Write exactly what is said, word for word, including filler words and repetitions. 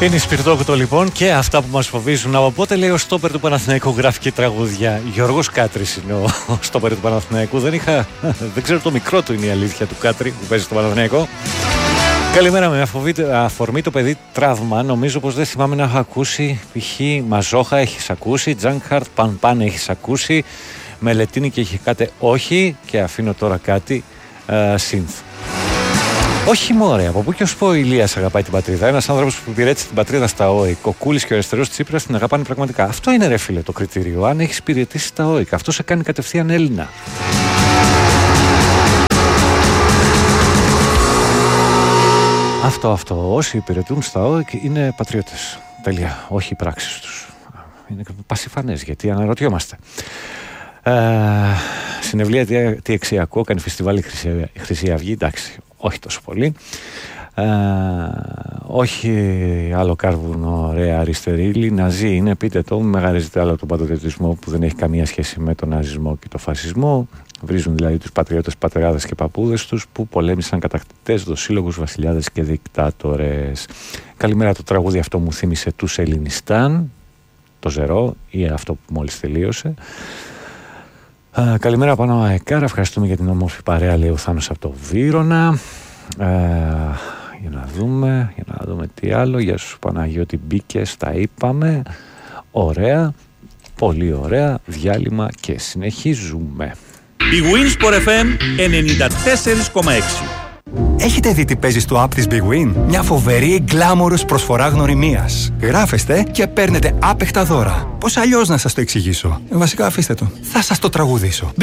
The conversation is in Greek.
Είναι η Σπιρτόκουτο λοιπόν και αυτά που μας φοβίζουν. Από πότε λέει ο στόπερ του Παναθηναϊκού γράφει και τραγούδια. Γιώργος Κάτρης είναι ο, ο στόπερ του Παναθηναϊκού. Δεν είχα, δεν ξέρω, το μικρό του είναι η αλήθεια του Κάτρη που παίζει στο Παναθηναϊκό. Καλημέρα, με αφορμή το παιδί τραύμα. Νομίζω πως δεν θυμάμαι να έχω ακούσει. Π.χ. Μαζόχα έχεις ακούσει, Τζάνκχαρτ, Παν Παν έχεις ακούσει, Μελετίνη και έχει κάτι όχι. Και αφήνω τώρα κάτι uh, synth. Όχι μωρέ, από πού και ως πω ο Ηλίας αγαπάει την πατρίδα. Ένας άνθρωπος που υπηρέτησε την πατρίδα στα ΟΙΚ. Ο Κούλης και ο αριστερός Τσίπρας την αγαπάνε πραγματικά. Αυτό είναι ρε φίλε το κριτήριο. Αν έχεις υπηρετήσει στα ΟΙΚ, αυτό σε κάνει κατευθείαν Έλληνα. Αυτό, αυτό. Όσοι υπηρετούν στα ΟΙΚ είναι πατριώτες. Τέλεια. Όχι οι πράξεις τους. Είναι πασιφανές γιατί αναρωτιόμαστε. Ε, συνευλία τι, τι εξιακό, κάνει φεστιβάλ η Χρυσή, Χρυσή Αυγή. Εντάξει, όχι τόσο πολύ. Ε, όχι άλλο κάρβουνο, ωραία αριστερήλη. Ναζί είναι, πείτε το, μην μεγαρίζετε άλλο τον πατριωτισμό που δεν έχει καμία σχέση με τον ναζισμό και τον φασισμό. Βρίζουν δηλαδή τους πατριώτες, πατεράδες και παππούδες τους που πολέμησαν κατακτητές, δοσύλλογους, βασιλιάδες και δικτάτορες. Καλημέρα, το τραγούδι αυτό μου θύμισε τους Ελληνιστάν, το Ζερό ή αυτό που μόλις τελείωσε. Uh, καλημέρα πάνω Αεκάρα, ευχαριστούμε για την όμορφη παρέα, λέει ο Θάνος από το Βύρωνα. Uh, για να δούμε, για να δούμε τι άλλο. Γεια σου Παναγιώτη, μπήκες, τα είπαμε. Ωραία, πολύ ωραία. Διάλειμμα και συνεχίζουμε. Η Winsport εφ εμ ενενήντα τέσσερα κόμμα έξι. Έχετε δει τι παίζει στο app της Big Win? Μια φοβερή γκλάμορος προσφορά γνωριμίας. Γράφεστε και παίρνετε άπεχτα δώρα. Πώς αλλιώς να σας το εξηγήσω? Βασικά αφήστε το. Θα σας το τραγουδήσω.